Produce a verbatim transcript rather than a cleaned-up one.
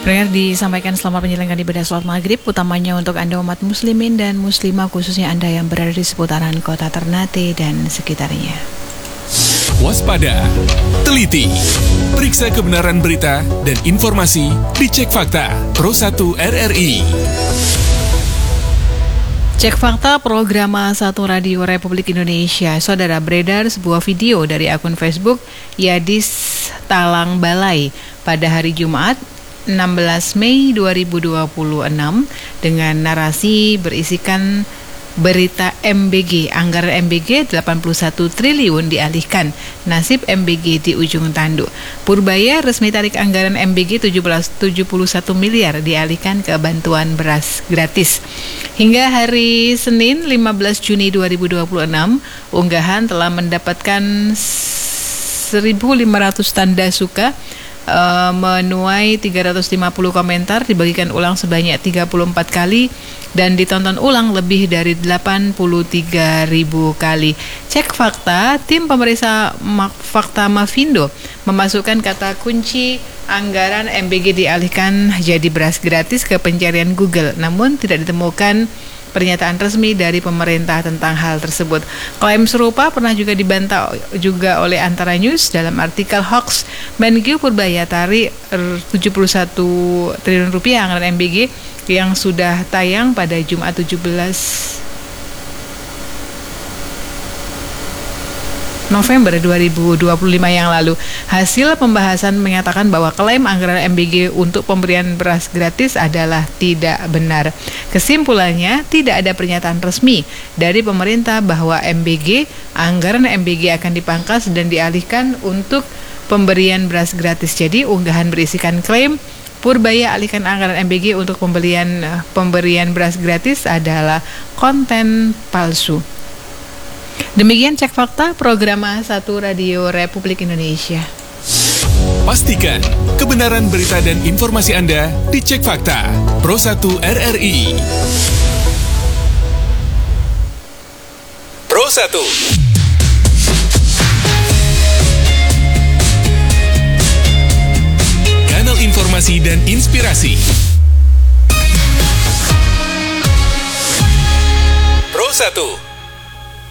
Prayer disampaikan selama penyelenggaraan ibadah sholat maghrib, utamanya untuk Anda umat muslimin dan muslimah, khususnya Anda yang berada di seputaran kota Ternate dan sekitarnya. Waspada, teliti, periksa kebenaran berita dan informasi di Cek Fakta Pro satu R R I. Cek Fakta program satu Radio Republik Indonesia. Saudara, beredar sebuah video dari akun Facebook Yadis Talang Balai pada hari Jumat enam belas Mei dua ribu dua puluh enam dengan narasi berisikan berita M B G, anggaran M B G delapan puluh satu triliun dialihkan, nasib M B G di ujung tanduk. Purbaya resmi tarik anggaran M B G tujuh puluh satu miliar dialihkan ke bantuan beras gratis. Hingga hari Senin lima belas Juni dua ribu dua puluh enam, unggahan telah mendapatkan seribu lima ratus tanda suka, Uh, menuai tiga ratus lima puluh komentar, dibagikan ulang sebanyak tiga puluh empat kali dan ditonton ulang lebih dari delapan puluh tiga ribu kali. Cek Fakta, tim pemeriksa fakta Mavindo memasukkan kata kunci anggaran M B G dialihkan jadi beras gratis ke pencarian Google, namun tidak ditemukan pernyataan resmi dari pemerintah tentang hal tersebut. Klaim serupa pernah juga dibantah juga oleh Antara News dalam artikel hoax Menkyu Purbaya tarik tujuh puluh satu triliun rupiah anggaran M B G yang sudah tayang pada Jumat tujuh belas November dua ribu dua puluh lima yang lalu. Hasil pembahasan menyatakan bahwa klaim anggaran M B G untuk pemberian beras gratis adalah tidak benar. Kesimpulannya, tidak ada pernyataan resmi dari pemerintah bahwa M B G, anggaran M B G akan dipangkas dan dialihkan untuk pemberian beras gratis. Jadi, unggahan berisikan klaim Purbaya alihkan anggaran M B G untuk pembelian pemberian beras gratis adalah konten palsu. Demikian Cek Fakta program satu Radio Republik Indonesia. Pastikan kebenaran berita dan informasi Anda di Cek Fakta Pro satu R R I. Pro satu. Kanal informasi dan inspirasi. Pro satu.